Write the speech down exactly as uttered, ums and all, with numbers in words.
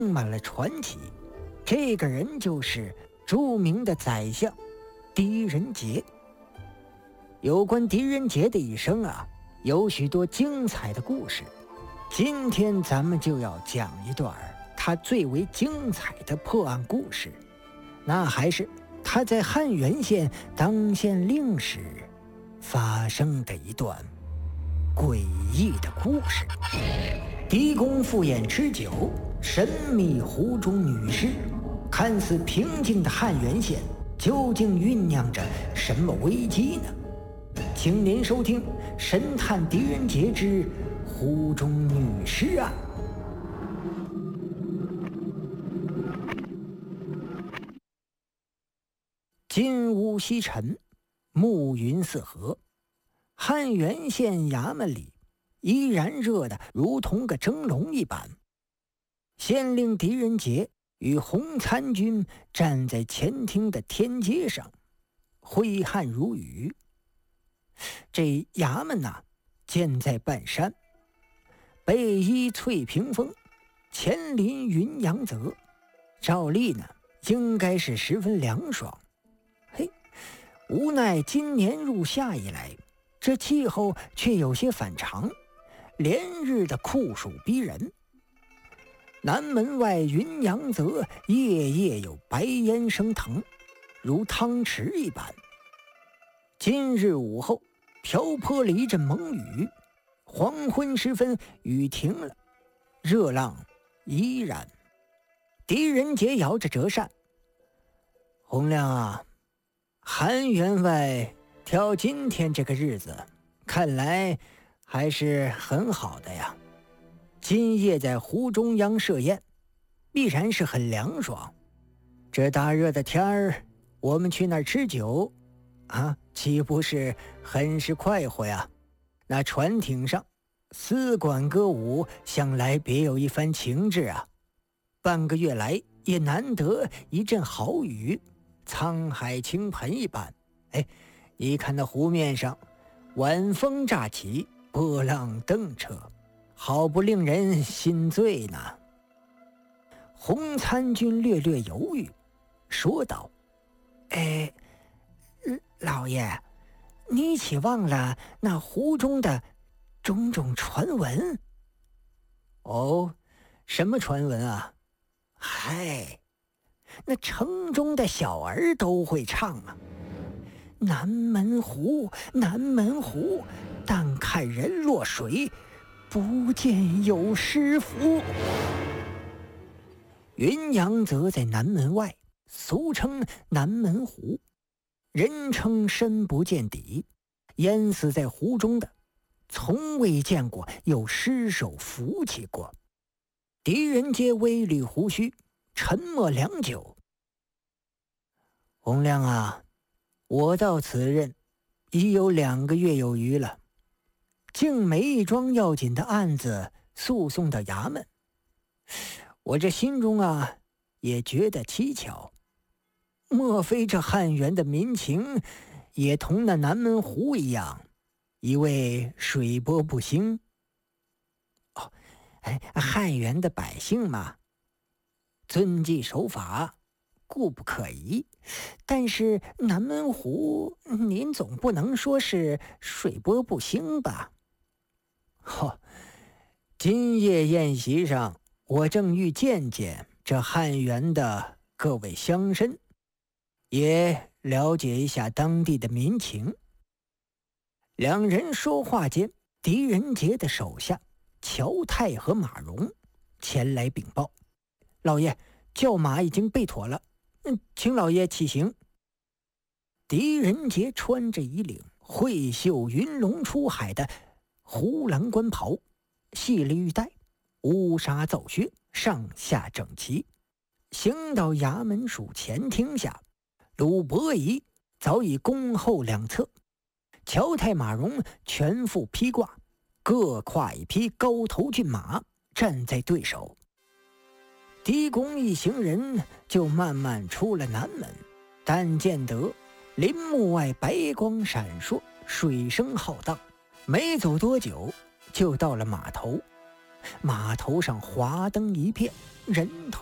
充满了传奇。这个人就是著名的宰相狄仁杰。有关狄仁杰的一生啊，有许多精彩的故事。今天咱们就要讲一段他最为精彩的破案故事，那还是他在汉源县当县令时发生的一段诡异的故事。狄公赴宴吃酒，神秘湖中女尸。看似平静的汉源县，究竟酝酿着什么危机呢？请您收听《神探狄仁杰之湖中女尸案》。金乌西沉，暮云四合，汉源县衙门里依然热得如同个蒸笼一般。县令狄仁杰与洪参军站在前厅的天阶上，挥汗如雨。这衙门呐、啊，建在半山，背依翠屏峰，前临云阳泽，照例呢应该是十分凉爽。嘿，无奈今年入夏以来，这气候却有些反常，连日的酷暑逼人。南门外云阳泽夜夜有白烟升腾，如汤池一般。今日午后瓢泼了一阵猛雨，黄昏时分雨停了，热浪依然。狄仁杰摇着折扇：“洪亮啊，汉员外挑今天这个日子，看来还是很好的呀。今夜在湖中央设宴，必然是很凉爽。这大热的天儿，我们去那儿吃酒啊，岂不是很是快活呀？那船艇上丝管歌舞，想来别有一番情致啊。半个月来也难得一阵好雨，沧海倾盆一般。哎，你看那湖面上晚风乍起，波浪蹬车，好不令人心醉呢。”洪参军略略犹豫，说道：“哎，老爷，你岂忘了那湖中的种种传闻？”“哦，什么传闻啊？”“嗨，那城中的小儿都会唱啊。南门湖，南门湖，但看人落水，不见有尸浮。”云阳则在南门外，俗称南门湖，人称深不见底，淹死在湖中的从未见过有尸首浮起过。狄仁杰微捋胡须，沉默良久：“洪亮啊，我到此任已有两个月有余了，竟没一桩要紧的案子诉讼到衙门。我这心中啊也觉得蹊跷，莫非这汉源的民情也同那南门湖一样，一味水波不兴？哦，哎，汉源的百姓嘛，遵纪守法，固不可疑。但是南门湖，您总不能说是水波不兴吧？”“哦，今夜宴席上，我正欲见见这汉源的各位乡绅，也了解一下当地的民情。”两人说话间，狄仁杰的手下乔泰和马荣前来禀报：“老爷，轿马已经备妥了，嗯，请老爷起行。”狄仁杰穿着一领会绣云龙出海的胡兰官袍，系了玉带，乌纱皂靴，上下整齐，行到衙门署前厅下，鲁伯仪早已恭候两侧，乔太马荣全副披挂，各跨一匹高头骏马，站在对手。狄公一行人就慢慢出了南门，但见得林木外白光闪烁，水声浩荡，没走多久就到了码头。 码头上华灯一片，人头